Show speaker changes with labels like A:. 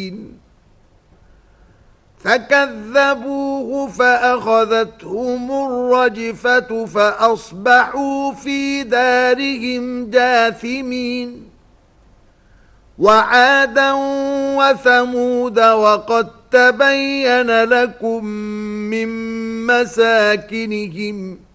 A: مبين فكذبوه فأخذتهم الرجفة فأصبحوا في دارهم جاثمين وعادا وثمود وقد تبين لكم من مساكنهم